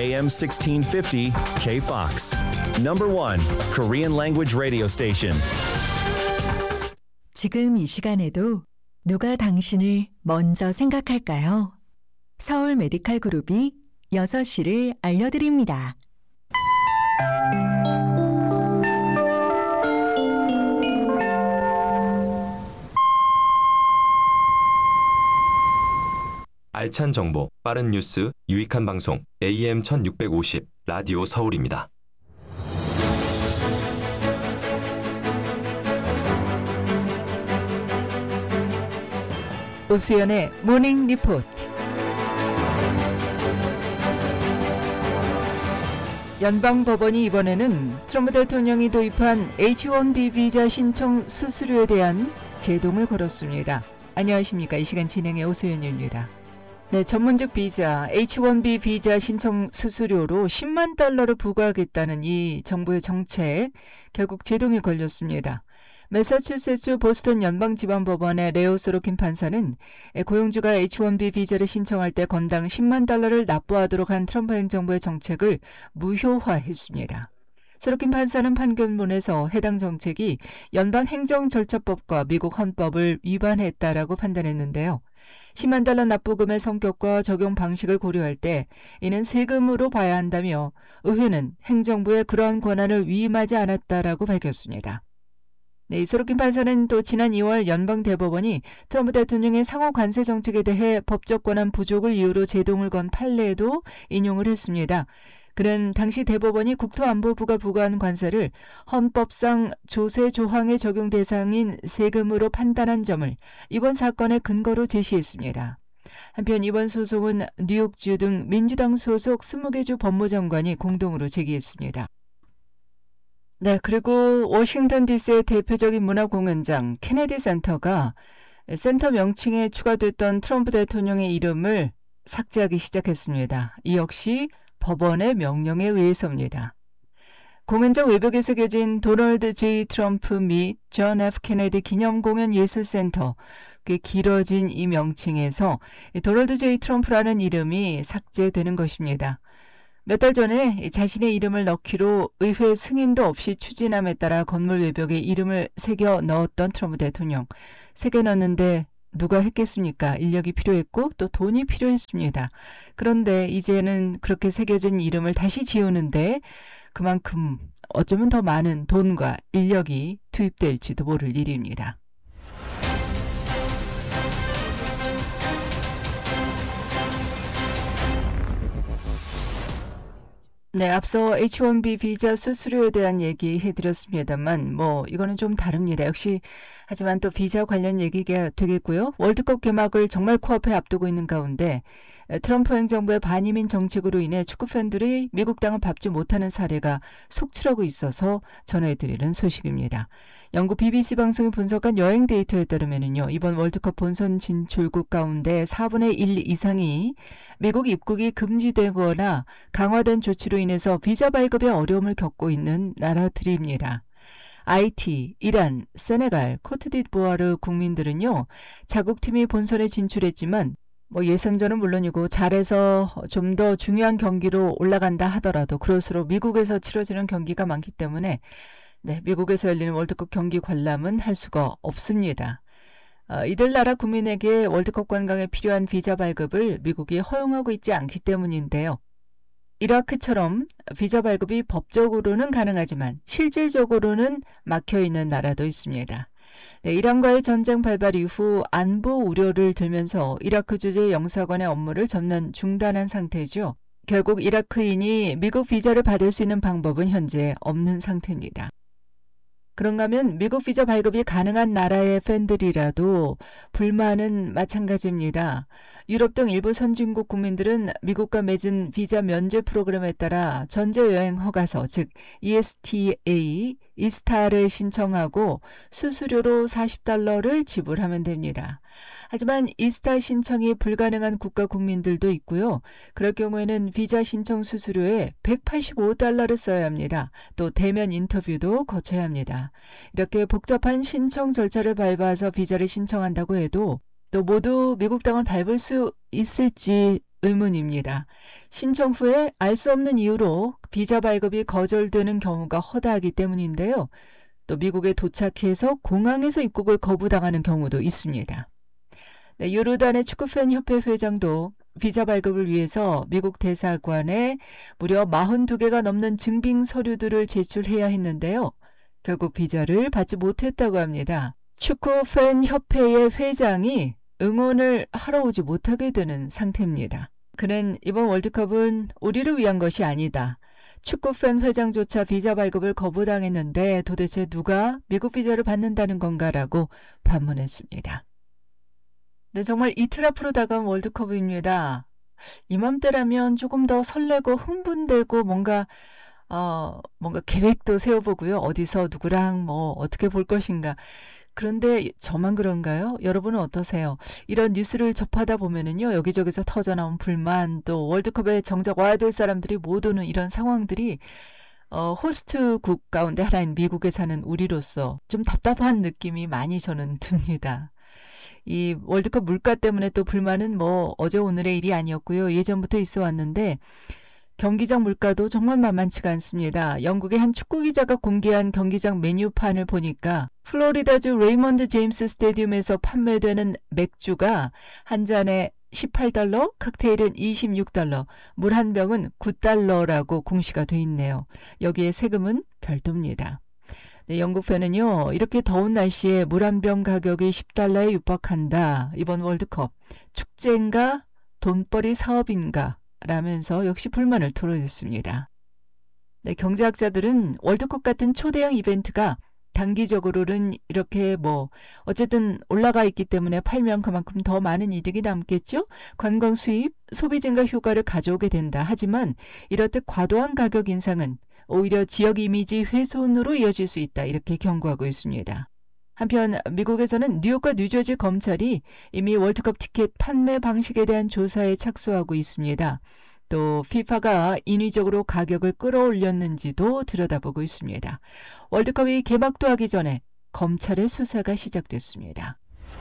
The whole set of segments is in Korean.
AM 1650 KFOX. Number 1 Korean language radio station. 지금 이 시간에도 누가 당신을 먼저 생각할까요? 서울 메디칼 그룹이 6시를 알려드립니다. 알찬 정보, 빠른 뉴스, 유익한 방송, AM 1650 라디오 서울입니다. 오수연의 모닝 리포트. 연방법원이 이번에는 트럼프 대통령이 도입한 H-1B 비자 신청 수수료에 대한 제동을 걸었습니다. 안녕하십니까. 이 시간 진행의 오수연입니다. 네, 전문직 비자 H-1B 비자 신청 수수료로 10만 달러를 부과하겠다는 이 정부의 정책, 결국 제동이 걸렸습니다. 매사추세츠 보스턴 연방지방법원의 레오 소로킨 판사는 고용주가 H-1B 비자를 신청할 때 건당 10만 달러를 납부하도록 한 트럼프 행정부의 정책을 무효화했습니다. 소로킨 판사는 판결문에서 해당 정책이 연방행정절차법과 미국 헌법을 위반했다라고 판단했는데요. 10만 달러 납부금의 성격과 적용 방식을 고려할 때 이는 세금으로 봐야 한다며 의회는 행정부의 그러한 권한을 위임하지 않았다라고 밝혔습니다. 네, 소로킨 판사는 또 지난 2월 연방대법원이 트럼프 대통령의 상호 관세 정책에 대해 법적 권한 부족을 이유로 제동을 건 판례에도 인용을 했습니다. 그는 당시 대법원이 국토안보부가 부과한 관세를 헌법상 조세 조항의 적용 대상인 세금으로 판단한 점을 이번 사건의 근거로 제시했습니다. 한편 이번 소송은 뉴욕주 등 민주당 소속 20개 주 법무장관이 공동으로 제기했습니다. 네, 그리고 워싱턴 DC의 대표적인 문화공연장 케네디 센터가 센터 명칭에 추가됐던 트럼프 대통령의 이름을 삭제하기 시작했습니다. 이 역시 법원의 명령에 의해서입니다. 공연장 외벽에 새겨진 도널드 J. 트럼프 및 존 F. 케네디 기념공연 예술센터, 꽤 길어진 이 명칭에서 도널드 J. 트럼프라는 이름이 삭제되는 것입니다. 몇 달 전에 자신의 이름을 넣기로 의회 승인도 없이 추진함에 따라 건물 외벽에 이름을 새겨 넣었던 트럼프 대통령. 새겨 넣었는데 누가 했겠습니까? 인력이 필요했고 또 돈이 필요했습니다. 그런데 이제는 그렇게 새겨진 이름을 다시 지우는데 그만큼 어쩌면 더 많은 돈과 인력이 투입될지도 모를 일입니다. 네, 앞서 H-1B 비자 수수료에 대한 얘기 해드렸습니다만 이거는 좀 다릅니다. 역시 하지만 또 비자 관련 얘기가 되겠고요. 월드컵 개막을 정말 코앞에 앞두고 있는 가운데 트럼프 행정부의 반이민 정책으로 인해 축구 팬들이 미국 땅을 밟지 못하는 사례가 속출하고 있어서 전해드리는 소식입니다. 영국 BBC 방송이 분석한 여행 데이터에 따르면요, 이번 월드컵 본선 진출국 가운데 4분의 1 이상이 미국 입국이 금지되거나 강화된 조치로 인해서 비자 발급에 어려움을 겪고 있는 나라들입니다. 하이티, 이란, 세네갈, 코트디부아르 국민들은요, 자국팀이 본선에 진출했지만 예선전은 물론이고 잘해서 좀 더 중요한 경기로 올라간다 하더라도 그럴수록 미국에서 치러지는 경기가 많기 때문에 미국에서 열리는 월드컵 경기 관람은 할 수가 없습니다. 이들 나라 국민에게 월드컵 관광에 필요한 비자 발급을 미국이 허용하고 있지 않기 때문인데요. 이라크처럼 비자 발급이 법적으로는 가능하지만 실질적으로는 막혀있는 나라도 있습니다. 네, 이란과의 전쟁 발발 이후 안보 우려를 들면서 이라크 주재 영사관의 업무를 전면 중단한 상태죠. 결국 이라크인이 미국 비자를 받을 수 있는 방법은 현재 없는 상태입니다. 그런가 하면 미국 비자 발급이 가능한 나라의 팬들이라도 불만은 마찬가지입니다. 유럽 등 일부 선진국 국민들은 미국과 맺은 비자 면제 프로그램에 따라 전제여행 허가서, 즉 ESTA, 이스타를 신청하고 수수료로 $40를 지불하면 됩니다. 하지만 이스타 신청이 불가능한 국가 국민들도 있고요. 그럴 경우에는 비자 신청 수수료에 $185를 써야 합니다. 또 대면 인터뷰도 거쳐야 합니다. 이렇게 복잡한 신청 절차를 밟아서 비자를 신청한다고 해도 또 모두 미국 땅을 밟을 수 있을지 의문입니다. 신청 후에 알 수 없는 이유로 비자 발급이 거절되는 경우가 허다하기 때문인데요. 또 미국에 도착해서 공항에서 입국을 거부당하는 경우도 있습니다. 네, 요르단의 축구팬 협회 회장도 비자 발급을 위해서 미국 대사관에 무려 42개가 넘는 증빙 서류들을 제출해야 했는데요. 결국 비자를 받지 못했다고 합니다. 축구팬 협회의 회장이 응원을 하러 오지 못하게 되는 상태입니다. 그는 이번 월드컵은 우리를 위한 것이 아니다. 축구팬 회장조차 비자 발급을 거부당했는데 도대체 누가 미국 비자를 받는다는 건가라고 반문했습니다. 네, 정말 이틀 앞으로 다가온 월드컵입니다. 이맘때라면 조금 더 설레고 흥분되고 뭔가 계획도 세워보고요. 어디서 누구랑 어떻게 볼 것인가. 그런데 저만 그런가요? 여러분은 어떠세요? 이런 뉴스를 접하다 보면은요, 여기저기서 터져나온 불만, 또 월드컵에 정작 와야 될 사람들이 못 오는 이런 상황들이 호스트국 가운데 하나인 미국에 사는 우리로서 좀 답답한 느낌이 많이 저는 듭니다. 이 월드컵 물가 때문에 또 불만은 어제 오늘의 일이 아니었고요. 예전부터 있어 왔는데 경기장 물가도 정말 만만치가 않습니다. 영국의 한 축구 기자가 공개한 경기장 메뉴판을 보니까 플로리다주 레이먼드 제임스 스테디움에서 판매되는 맥주가 한 잔에 $18, 칵테일은 $26, 물 한 병은 $9라고 공시가 돼 있네요. 여기에 세금은 별도입니다. 네, 영국팬은요, 이렇게 더운 날씨에 물 한 병 가격이 $10에 육박한다. 이번 월드컵 축제인가 돈벌이 사업인가 라면서 역시 불만을 토로했습니다. 네, 경제학자들은 월드컵 같은 초대형 이벤트가 단기적으로는 이렇게 어쨌든 올라가 있기 때문에 팔면 그만큼 더 많은 이득이 남겠죠? 관광 수입, 소비 증가 효과를 가져오게 된다. 하지만 이렇듯 과도한 가격 인상은 오히려 지역 이미지 훼손으로 이어질 수 있다. 이렇게 경고하고 있습니다. 한편 미국에서는 뉴욕과 뉴저지 검찰이 이미 월드컵 티켓 판매 방식에 대한 조사에 착수하고 있습니다. 또 FIFA가 인위적으로 가격을 끌어올렸는지도 들여다보고 있습니다. 월드컵이 개막도 하기 전에 검찰의 수사가 시작됐습니다.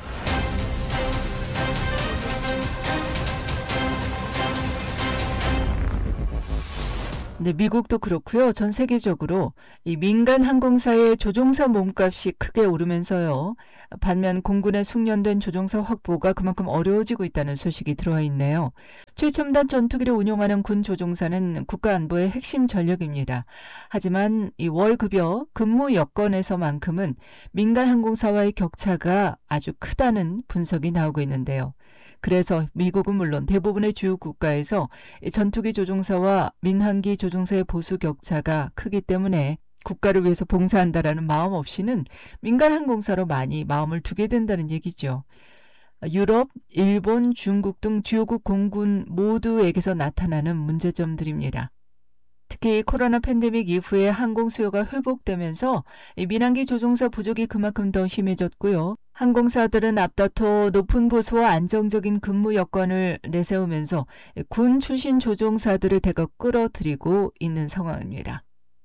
네, 미국도 그렇고요. 전 세계적으로 이 민간 항공사의 조종사 몸값이 크게 오르면서요. 반면 공군에 숙련된 조종사 확보가 그만큼 어려워지고 있다는 소식이 들어와 있네요. 최첨단 전투기를 운용하는 군 조종사는 국가 안보의 핵심 전력입니다. 하지만 이 월급여, 근무 여건에서만큼은 민간 항공사와의 격차가 아주 크다는 분석이 나오고 있는데요. 그래서 미국은 물론 대부분의 주요 국가에서 전투기 조종사와 민항기 조종사의 보수 격차가 크기 때문에 국가를 위해서 봉사한다라는 마음 없이는 민간 항공사로 많이 마음을 두게 된다는 얘기죠. 유럽, 일본, 중국 등 주요국 공군 모두에게서 나타나는 문제점들입니다. 특히 코로나 팬데믹 이후에 항공 수요가 회복되면서 민항기 조종사 부족이 그만큼 더 심해졌고요. 항공사들은 앞다퉈 높은 보수와 안정적인 근무 여건을 내세우면서 군 출신 조종사들을 대거 끌어들이고 있는 상황입니다.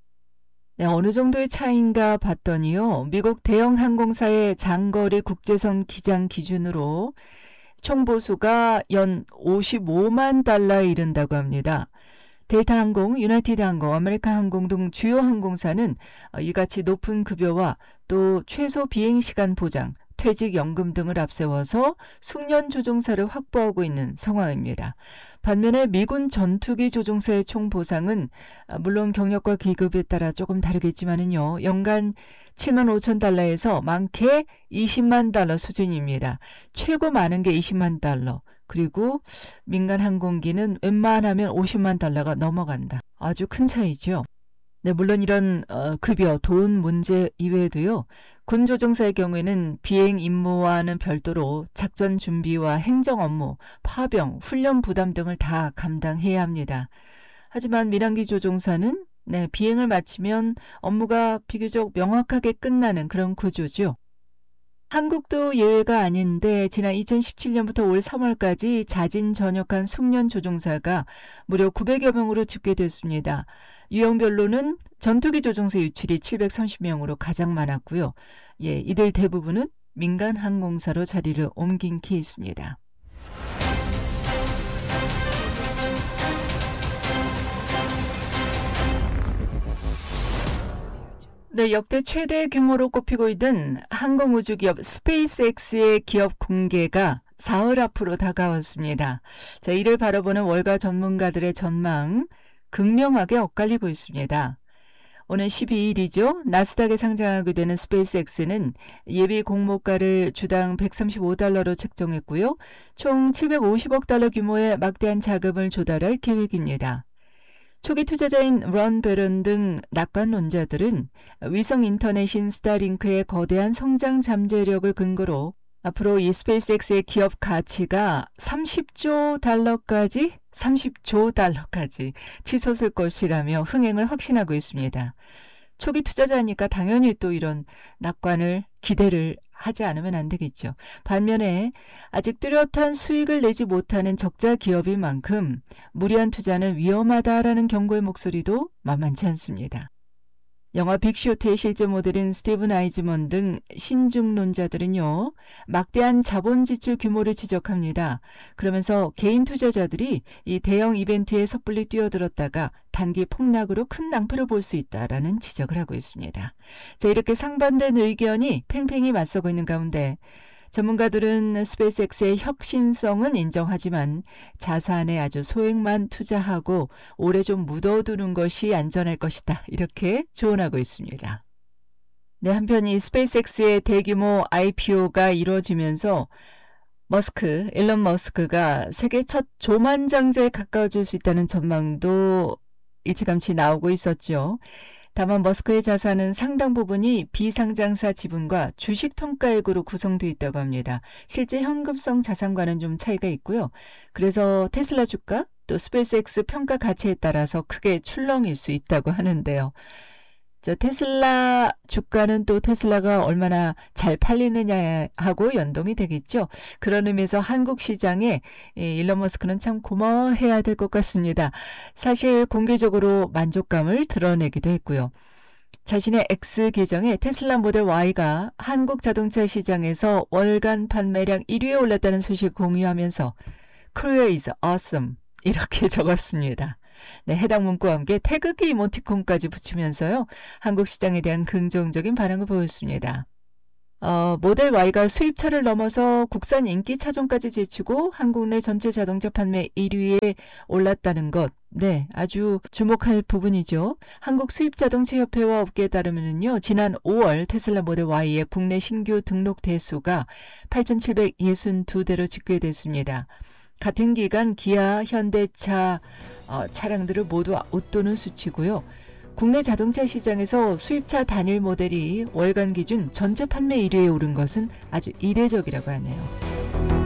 네, 어느 정도의 차이인가 봤더니요. 미국 대형 항공사의 장거리 국제선 기장 기준으로 총 보수가 연 $55만 이른다고 합니다. 델타 항공, 유나이티드 항공, 아메리카 항공 등 주요 항공사는 이같이 높은 급여와 또 최소 비행시간 보장, 퇴직연금 등을 앞세워서 숙련 조종사를 확보하고 있는 상황입니다. 반면에 미군 전투기 조종사의 총 보상은 물론 경력과 계급에 따라 조금 다르겠지만은요. 연간 $75,000에서 많게 $200만 수준입니다. 최고 많은 게 $200만. 그리고 민간 항공기는 웬만하면 $500만 넘어간다. 아주 큰 차이죠. 네, 물론 이런 급여, 돈 문제 이외에도요. 군 조종사의 경우에는 비행 임무와는 별도로 작전 준비와 행정 업무, 파병, 훈련 부담 등을 다 감당해야 합니다. 하지만 민항기 조종사는 비행을 마치면 업무가 비교적 명확하게 끝나는 그런 구조죠. 한국도 예외가 아닌데 지난 2017년부터 올 3월까지 자진 전역한 숙련 조종사가 무려 900여 명으로 집계됐습니다. 유형별로는 전투기 조종사 유출이 730명으로 가장 많았고요. 이들 대부분은 민간 항공사로 자리를 옮긴 케이스입니다. 네, 역대 최대 규모로 꼽히고 있는 항공우주기업 스페이스X의 기업 공개가 사흘 앞으로 다가왔습니다. 자, 이를 바라보는 월가 전문가들의 전망 극명하게 엇갈리고 있습니다. 오늘 12일이죠. 나스닥에 상장하게 되는 스페이스X는 예비 공모가를 주당 $135로 책정했고요. 총 $750억 규모의 막대한 자금을 조달할 계획입니다. 초기 투자자인 런 베런 등 낙관론자들은 위성 인터넷인 스타링크의 거대한 성장 잠재력을 근거로 앞으로 이 스페이스X의 기업 가치가 30조 달러까지 치솟을 것이라며 흥행을 확신하고 있습니다. 초기 투자자니까 당연히 또 이런 낙관을 기대를 하지 않으면 안 되겠죠. 반면에 아직 뚜렷한 수익을 내지 못하는 적자 기업인 만큼 무리한 투자는 위험하다라는 경고의 목소리도 만만치 않습니다. 영화 빅쇼트의 실제 모델인 스티븐 아이즈먼 등 신중론자들은요, 막대한 자본 지출 규모를 지적합니다. 그러면서 개인 투자자들이 이 대형 이벤트에 섣불리 뛰어들었다가 단기 폭락으로 큰 낭패를 볼 수 있다라는 지적을 하고 있습니다. 자, 이렇게 상반된 의견이 팽팽히 맞서고 있는 가운데 전문가들은 스페이스X의 혁신성은 인정하지만 자산에 아주 소액만 투자하고 오래 좀 묻어두는 것이 안전할 것이다. 이렇게 조언하고 있습니다. 네, 한편 이 스페이스X의 대규모 IPO가 이루어지면서 일론 머스크가 세계 첫 조만장자에 가까워질 수 있다는 전망도 일찌감치 나오고 있었죠. 다만 머스크의 자산은 상당 부분이 비상장사 지분과 주식 평가액으로 구성되어 있다고 합니다. 실제 현금성 자산과는 좀 차이가 있고요. 그래서 테슬라 주가 또 스페이스X 평가 가치에 따라서 크게 출렁일 수 있다고 하는데요. 테슬라 주가는 또 테슬라가 얼마나 잘 팔리느냐하고 연동이 되겠죠. 그런 의미에서 한국 시장에 일론 머스크는 참 고마워해야 될 것 같습니다. 사실 공개적으로 만족감을 드러내기도 했고요. 자신의 X 계정에 테슬라 모델 Y가 한국 자동차 시장에서 월간 판매량 1위에 올랐다는 소식을 공유하면서 Korea is awesome 이렇게 적었습니다. 네, 해당 문구와 함께 태극기 이모티콘까지 붙이면서요. 한국 시장에 대한 긍정적인 반응을 보였습니다. 모델 Y가 수입차를 넘어서 국산 인기 차종까지 제치고 한국 내 전체 자동차 판매 1위에 올랐다는 것. 네, 아주 주목할 부분이죠. 한국 수입자동차협회와 업계에 따르면요, 지난 5월 테슬라 모델 Y의 국내 신규 등록 대수가 8,762대로 집계됐습니다. 같은 기간 기아, 현대차 차량들을 모두 웃도는 수치고요. 국내 자동차 시장에서 수입차 단일 모델이 월간 기준 전체 판매 1위에 오른 것은 아주 이례적이라고 하네요.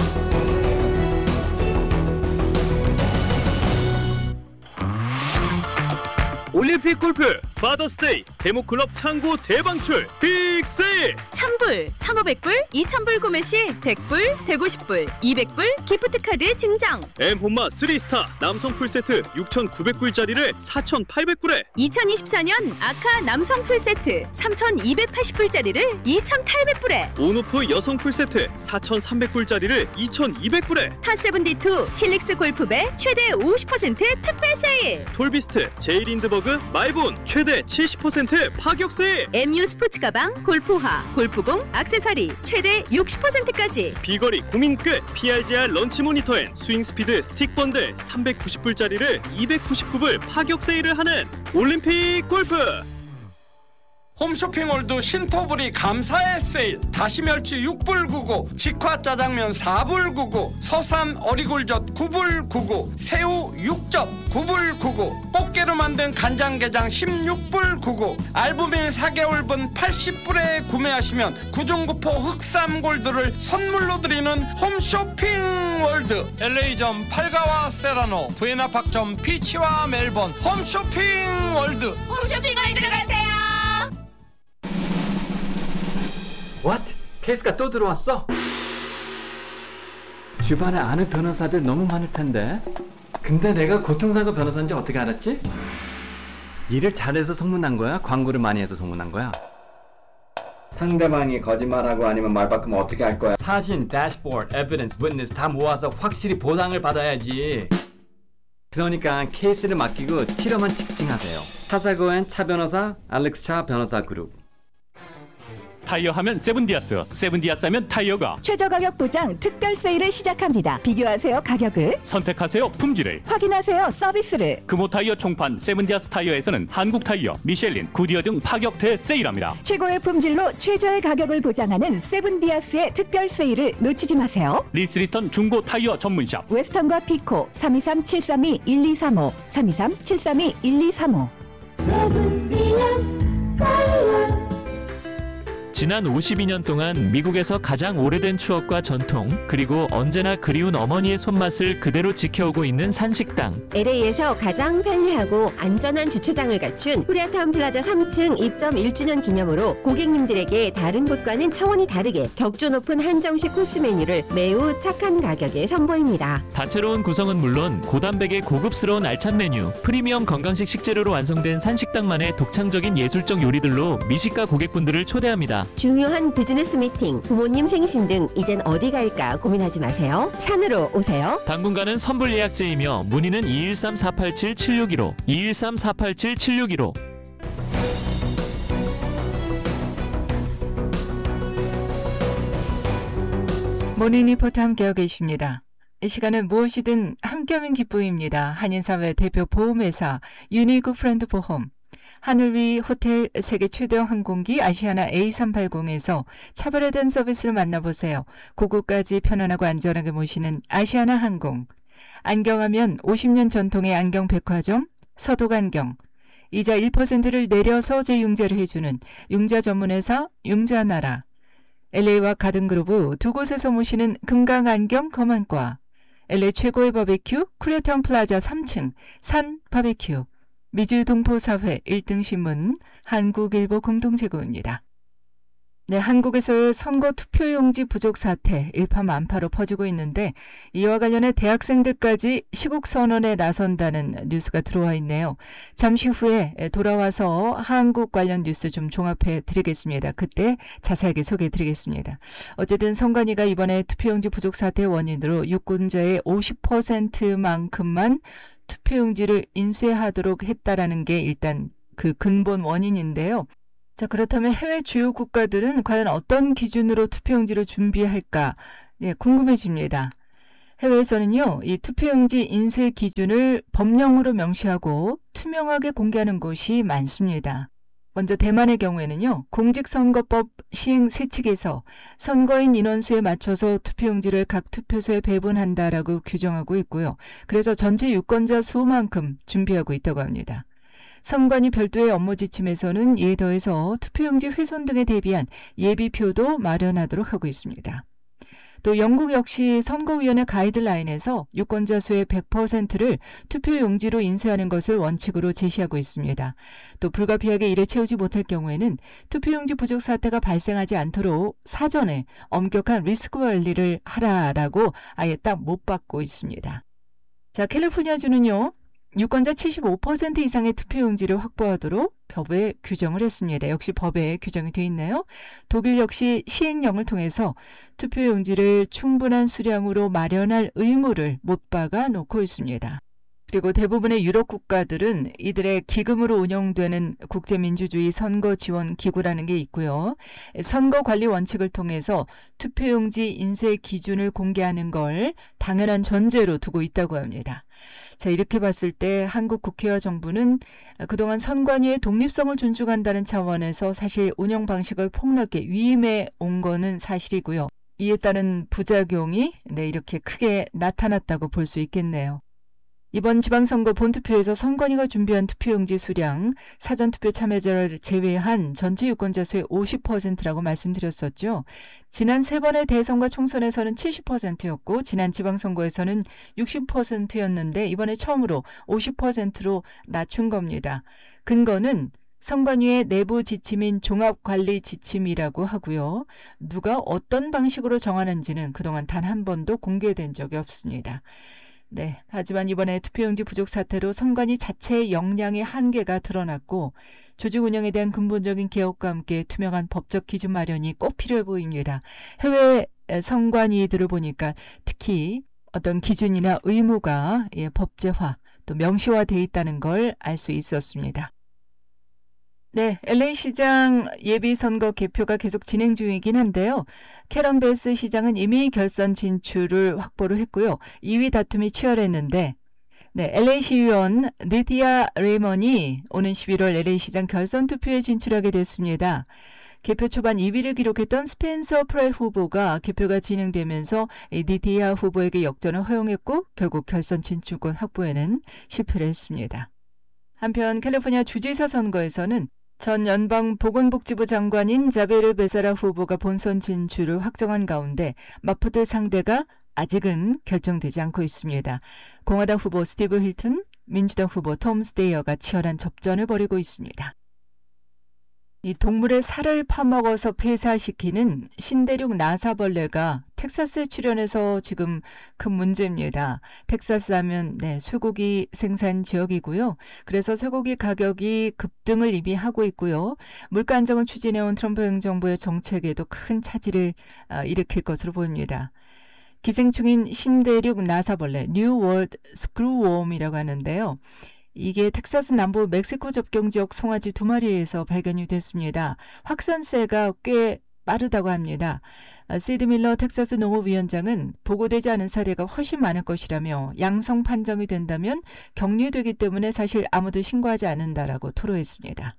올림픽 골프 파더스데이 데모클럽 창고 대방출 빅세일 $1,000불, $1,500불, $2,000불 구매 시 $100불, $150불, $200불 기프트카드 증정. 엠혼마 3스타 남성 풀세트 6,900불짜리를 4,800불에 2024년 아카 남성 풀세트 3,280불짜리를 2,800불에 온오프 여성 풀세트 4,300불짜리를 2,200불에 파72 힐릭스 골프배 최대 50% 특별 세일. 톨비스트 제이린드버그 마이본 최대 70% 파격 세일. MU 스포츠 가방, 골프화, 골프공, 액세서리 최대 60%까지. 비거리 고민 끝 PRGR 런치 모니터엔 스윙 스피드 스틱 번들 390불짜리를 299불 파격 세일을 하는 올림픽 골프. 홈쇼핑몰도 신토불이 감사의 세일. 다시멸치 6불 99, 직화짜장면 4불 99, 서삼 어리굴젓 9불 99, 새우 6접 9불 99, 꽃게로 만든 간장게장 16불 99, 알부민 4개월분 80불에 구매하시면 구중구포 흑삼골드를 선물로 드리는 홈쇼핑월드. LA점 팔가와 세라노, 부에나팍점 피치와 멜번. 홈쇼핑월드. 홈쇼핑월드로 가세요. What? 케이스가 또 들어왔어? 주변에 아는 변호사들 너무 많을 텐데. 근데 내가 고통사고 변호사인지 어떻게 알았지? 일을 잘해서 소문난 거야? 광고를 많이 해서 소문난 거야? 상대방이 거짓말하고 아니면 말 바꾸면 어떻게 할 거야? 사진, 대시보드, 에비던스, 위트니스 다 모아서 확실히 보상을 받아야지. 그러니까 케이스를 맡기고 치료만 집중하세요. 차사고엔 차 변호사, 알렉스 차 변호사 그룹. 타이어 하면 세븐디아스, 세븐디아스 하면 타이어가 최저 가격 보장 특별 세일을 시작합니다. 비교하세요 가격을, 선택하세요 품질을, 확인하세요 서비스를. 금호 타이어 총판 세븐디아스 타이어에서는 한국 타이어, 미셸린, 구디어 등 파격 대세일합니다. 최고의 품질로 최저의 가격을 보장하는 세븐디아스의 특별 세일을 놓치지 마세요. 리스리턴 중고 타이어 전문샵 웨스턴과 피코 323-732-1235 323-732-1235. 지난 52년 동안 미국에서 가장 오래된 추억과 전통, 그리고 언제나 그리운 어머니의 손맛을 그대로 지켜오고 있는 산식당. LA에서 가장 편리하고 안전한 주차장을 갖춘 코리아타운 플라자 3층 입점 1주년 기념으로 고객님들에게 다른 곳과는 차원이 다르게 격조 높은 한정식 코스 메뉴를 매우 착한 가격에 선보입니다. 다채로운 구성은 물론 고단백의 고급스러운 알찬 메뉴, 프리미엄 건강식 식재료로 완성된 산식당만의 독창적인 예술적 요리들로 미식가 고객분들을 초대합니다. 중요한 비즈니스 미팅, 부모님 생신 등 이젠 어디 갈까 고민하지 마세요. 산으로 오세요. 당분간은 선불 예약제이며 문의는 213-487-7615 213-487-7615. 모닝 리포트 함께하고 계십니다. 이 시간은 무엇이든 함께하면 기쁨입니다. 한인사회 대표 보험회사 유니크 프렌드 보험, 하늘 위 호텔 세계 최대형 항공기 아시아나 A380에서 차별화된 서비스를 만나보세요. 고국까지 편안하고 안전하게 모시는 아시아나 항공. 안경하면 50년 전통의 안경백화점 서독안경. 이자 1%를 내려서 재융자를 해주는 융자 전문회사 융자나라. LA와 가든그루브 두 곳에서 모시는 금강안경 검안과. LA 최고의 바베큐 코리아타운 플라자 3층 산 바베큐. 미주 동포사회 1등 신문 한국일보 공동제공입니다. 네, 한국에서의 선거 투표용지 부족 사태 일파만파로 퍼지고 있는데 이와 관련해 대학생들까지 시국 선언에 나선다는 뉴스가 들어와 있네요. 잠시 후에 돌아와서 한국 관련 뉴스 좀 종합해 드리겠습니다. 그때 자세하게 소개해 드리겠습니다. 어쨌든 선관위가 이번에 투표용지 부족 사태의 원인으로 유권자의 50%만큼만 투표용지를 인쇄하도록 했다라는 게 일단 그 근본 원인인데요. 자, 그렇다면 해외 주요 국가들은 과연 어떤 기준으로 투표용지를 준비할까? 예, 궁금해집니다. 해외에서는요, 이 투표용지 인쇄 기준을 법령으로 명시하고 투명하게 공개하는 곳이 많습니다. 먼저 대만의 경우에는요, 공직선거법 시행 세칙에서 선거인 인원수에 맞춰서 투표용지를 각 투표소에 배분한다라고 규정하고 있고요. 그래서 전체 유권자 수만큼 준비하고 있다고 합니다. 선관위 별도의 업무 지침에서는 이에 더해서 투표용지 훼손 등에 대비한 예비표도 마련하도록 하고 있습니다. 또 영국 역시 선거위원회 가이드라인에서 유권자 수의 100%를 투표용지로 인쇄하는 것을 원칙으로 제시하고 있습니다. 또 불가피하게 이를 채우지 못할 경우에는 투표용지 부족 사태가 발생하지 않도록 사전에 엄격한 리스크 관리를 하라라고 아예 딱 못 받고 있습니다. 자, 캘리포니아주는요, 유권자 75% 이상의 투표용지를 확보하도록 법에 규정을 했습니다. 역시 법에 규정이 돼 있네요. 독일 역시 시행령을 통해서 투표용지를 충분한 수량으로 마련할 의무를 못 박아 놓고 있습니다. 그리고 대부분의 유럽 국가들은 이들의 기금으로 운영되는 국제민주주의 선거지원기구라는 게 있고요. 선거관리 원칙을 통해서 투표용지 인쇄 기준을 공개하는 걸 당연한 전제로 두고 있다고 합니다. 자, 이렇게 봤을 때 한국 국회와 정부는 그동안 선관위의 독립성을 존중한다는 차원에서 사실 운영 방식을 폭넓게 위임해 온 거는 사실이고요. 이에 따른 부작용이 이렇게 크게 나타났다고 볼 수 있겠네요. 이번 지방선거 본투표에서 선관위가 준비한 투표용지 수량, 사전투표 참여자를 제외한 전체 유권자 수의 50%라고 말씀드렸었죠. 지난 3번의 대선과 총선에서는 70%였고 지난 지방선거에서는 60%였는데 이번에 처음으로 50%로 낮춘 겁니다. 근거는 선관위의 내부 지침인 종합관리 지침이라고 하고요. 누가 어떤 방식으로 정하는지는 그동안 단 한 번도 공개된 적이 없습니다. 네, 하지만 이번에 투표용지 부족 사태로 선관위 자체의 역량의 한계가 드러났고 조직 운영에 대한 근본적인 개혁과 함께 투명한 법적 기준 마련이 꼭 필요해 보입니다. 해외 선관위들을 보니까 특히 어떤 기준이나 의무가 법제화 또 명시화되어 있다는 걸 알 수 있었습니다. 네, LA 시장 예비선거 개표가 계속 진행 중이긴 한데요. 캐런 베스 시장은 이미 결선 진출을 확보를 했고요. 2위 다툼이 치열했는데 네, LA 시의원 니디아 레이먼이 오는 11월 LA 시장 결선 투표에 진출하게 됐습니다. 개표 초반 2위를 기록했던 스펜서 프렛 후보가 개표가 진행되면서 니디아 후보에게 역전을 허용했고 결국 결선 진출권 확보에는 실패를 했습니다. 한편 캘리포니아 주지사 선거에서는 전 연방보건복지부 장관인 자베르 베사라 후보가 본선 진출을 확정한 가운데 마포드 상대가 아직은 결정되지 않고 있습니다. 공화당 후보 스티브 힐튼, 민주당 후보 톰 스테이어가 치열한 접전을 벌이고 있습니다. 이 동물의 살을 파먹어서 폐사시키는 신대륙 나사벌레가 텍사스에 출현해서 지금 큰 문제입니다. 텍사스 하면 쇠고기 생산 지역이고요. 그래서 쇠고기 가격이 급등을 이미 하고 있고요. 물가 안정을 추진해온 트럼프 행정부의 정책에도 큰 차질을 일으킬 것으로 보입니다. 기생충인 신대륙 나사벌레, 뉴 월드 스크루웜이라고 하는데요. 이게 텍사스 남부 멕시코 접경 지역 송아지 2마리에서 발견이 됐습니다. 확산세가 꽤 빠르다고 합니다. 시드 밀러 텍사스 농업위원장은 보고되지 않은 사례가 훨씬 많을 것이라며 양성 판정이 된다면 격리되기 때문에 사실 아무도 신고하지 않는다라고 토로했습니다.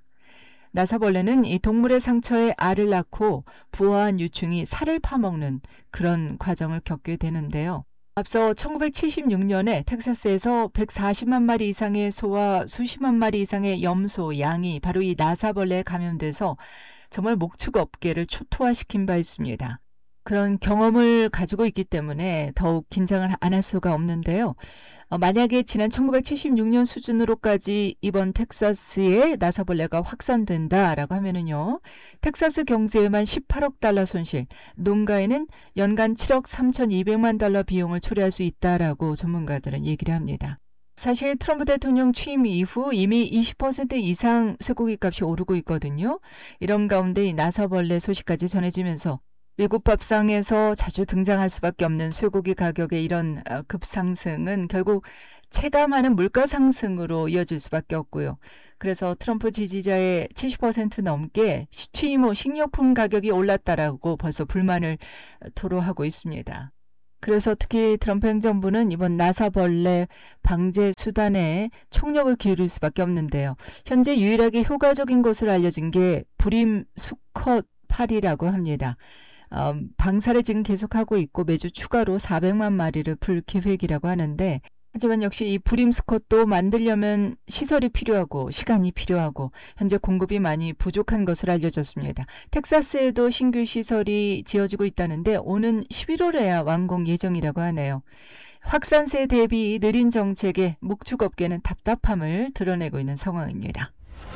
나사벌레는 이 동물의 상처에 알을 낳고 부화한 유충이 살을 파먹는 그런 과정을 겪게 되는데요. 앞서 1976년에 텍사스에서 140만 마리 이상의 소와 수십만 마리 이상의 염소, 양이 바로 이 나사벌레에 감염돼서 정말 목축 업계를 초토화시킨 바 있습니다. 그런 경험을 가지고 있기 때문에 더욱 긴장을 안 할 수가 없는데요. 만약에 지난 1976년 수준으로까지 이번 텍사스에 나사벌레가 확산된다라고 하면은요, 텍사스 경제에만 18억 달러 손실, 농가에는 연간 7억 3,200만 달러 비용을 초래할 수 있다라고 전문가들은 얘기를 합니다. 사실 트럼프 대통령 취임 이후 이미 20% 이상 쇠고기 값이 오르고 있거든요. 이런 가운데 이 나사벌레 소식까지 전해지면서 미국 밥상에서 자주 등장할 수밖에 없는 쇠고기 가격의 이런 급상승은 결국 체감하는 물가 상승으로 이어질 수밖에 없고요. 그래서 트럼프 지지자의 70% 넘게 취임 후 식료품 가격이 올랐다라고 벌써 불만을 토로하고 있습니다. 그래서 특히 트럼프 행정부는 이번 나사벌레 방제 수단에 총력을 기울일 수밖에 없는데요. 현재 유일하게 효과적인 것으로 알려진 게 불임 수컷 팔이라고 합니다. 방사를 지금 계속하고 있고 매주 추가로 400만 마리를 풀 계획이라고 하는데, 하지만 역시 이 불임 수컷도 만들려면 시설이 필요하고 시간이 필요하고 현재 공급이 많이 부족한 것으로 알려졌습니다. 텍사스에도 신규 시설이 지어지고 있다는데 오는 11월에야 완공 예정이라고 하네요. 확산세 대비 느린 정책에 목축업계는 답답함을 드러내고 있는 상황입니다.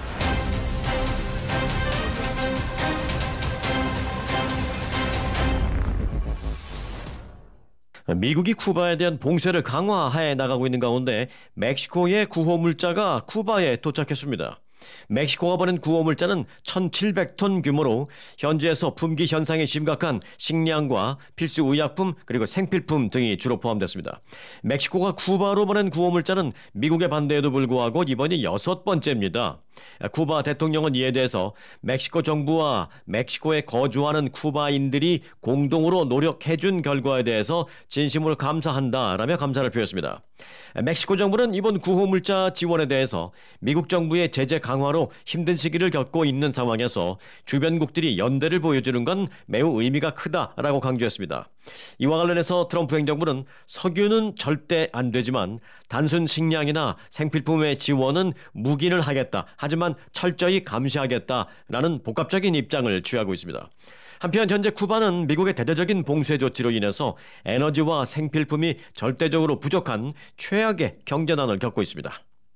미국이 쿠바에 대한 봉쇄를 강화해 나가고 있는 가운데 멕시코의 구호물자가 쿠바에 도착했습니다. 멕시코가 보낸 구호물자는 1,700톤 규모로 현지에서 품귀 현상이 심각한 식량과 필수 의약품 그리고 생필품 등이 주로 포함됐습니다. 멕시코가 쿠바로 보낸 구호물자는 미국의 반대에도 불구하고 이번이 6번째입니다. 쿠바 대통령은 이에 대해서 멕시코 정부와 멕시코에 거주하는 쿠바인들이 공동으로 노력해준 결과에 대해서 진심으로 감사한다라며 감사를 표했습니다. 멕시코 정부는 이번 구호물자 지원에 대해서 미국 정부의 제재 강화로 힘든 시기를 겪고 있는 상황에서 주변국들이 연대를 보여주는 건 매우 의미가 크다라고 강조했습니다. 이와 관련해서 트럼프 행정부는 석유는 절대 안 되지만 단순 식량이나 생필품의 지원은 묵인을 하겠다. 하지만 철저히 감시하겠다라는 복합적인 입장을 취하고 있습니다. 한편 현재 쿠바는 미국의 대대적인 봉쇄 조치로 인해서 에너지와 생필품이 절대적으로 부족한 최악의 경제난을 겪고 있습니다.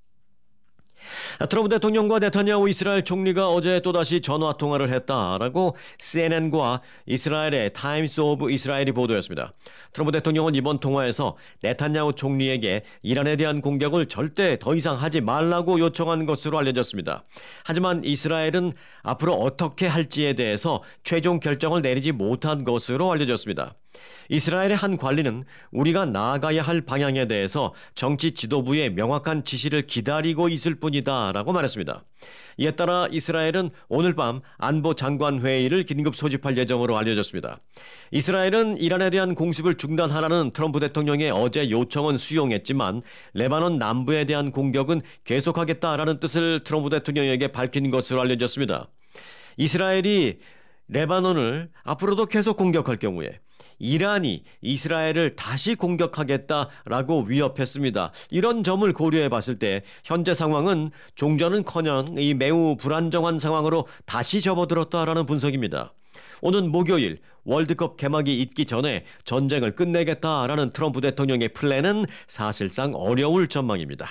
트럼프 대통령과 네타냐후 이스라엘 총리가 어제 또다시 전화통화를 했다라고 CNN과 이스라엘의 타임스 오브 이스라엘이 보도했습니다. 트럼프 대통령은 이번 통화에서 네타냐후 총리에게 이란에 대한 공격을 절대 더 이상 하지 말라고 요청한 것으로 알려졌습니다. 하지만 이스라엘은 앞으로 어떻게 할지에 대해서 최종 결정을 내리지 못한 것으로 알려졌습니다. 이스라엘의 한 관리는 우리가 나아가야 할 방향에 대해서 정치 지도부의 명확한 지시를 기다리고 있을 뿐이다 라고 말했습니다. 이에 따라 이스라엘은 오늘 밤 안보 장관 회의를 긴급 소집할 예정으로 알려졌습니다. 이스라엘은 이란에 대한 공습을 중단하라는 트럼프 대통령의 어제 요청은 수용했지만 레바논 남부에 대한 공격은 계속하겠다라는 뜻을 트럼프 대통령에게 밝힌 것으로 알려졌습니다. 이스라엘이 레바논을 앞으로도 계속 공격할 경우에 이란이 이스라엘을 다시 공격하겠다라고 위협했습니다. 이런 점을 고려해 봤을 때 현재 상황은 종전은커녕 이 매우 불안정한 상황으로 다시 접어들었다라는 분석입니다. 오는 목요일 월드컵 개막이 있기 전에 전쟁을 끝내겠다라는 트럼프 대통령의 플랜은 사실상 어려울 전망입니다.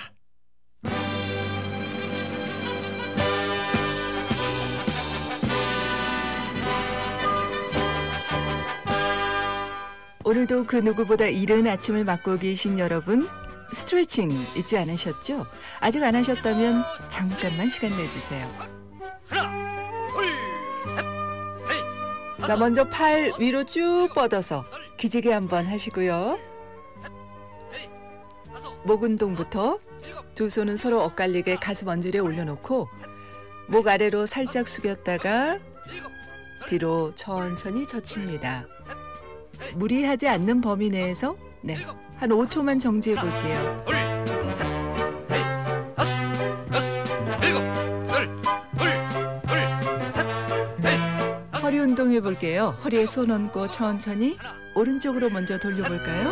오늘도 그 누구보다 이른 아침을 맞고 계신 여러분, 스트레칭 잊지 않으셨죠? 아직 안 하셨다면 잠깐만 시간 내주세요. 자, 먼저 팔 위로 쭉 뻗어서 기지개 한번 하시고요. 목 운동부터 두 손은 서로 엇갈리게 가슴 언질에 올려놓고 목 아래로 살짝 숙였다가 뒤로 천천히 젖힙니다. 무리하지 않는 범위 내에서 한 5초만 정지해 볼게요. 허리 운동해 볼게요. 허리에 손 얹고 천천히 오른쪽으로 먼저 돌려볼까요?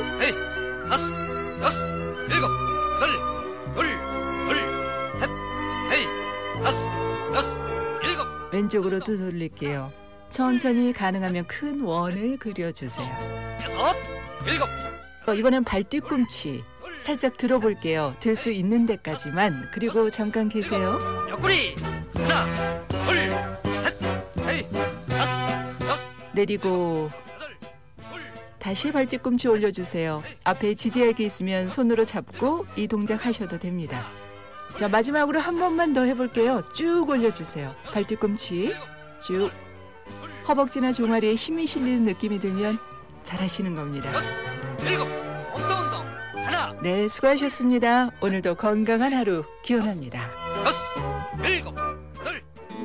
왼쪽으로도 돌릴게요. 천천히 가능하면 큰 원을 그려주세요. 이번엔 발 뒤꿈치 살짝 들어볼게요. 들 수 있는 데까지만. 그리고 잠깐 계세요. 내리고 다시 발 뒤꿈치 올려주세요. 앞에 지지할게 있으면 손으로 잡고 이 동작 하셔도 됩니다. 자, 마지막으로 한 번만 더 해볼게요. 쭉 올려주세요. 발 뒤꿈치 쭉. 허벅지나 종아리에 힘이 실리는 느낌이 들면 잘하시는 겁니다. 네, 수고하셨습니다. 오늘도 건강한 하루 기원합니다. 7